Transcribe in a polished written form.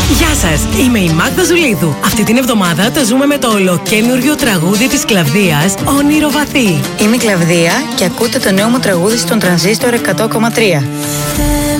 Γεια σας, είμαι η Μάγδα Ζουλίδου. Αυτή την εβδομάδα το ζούμε με το ολοκαίνουργιο τραγούδι της Κλαβδίας, Όνειρο Βαθύ. Είμαι η Κλαβδία και ακούτε το νέο μου τραγούδι στον Τρανζίστορ 100,3.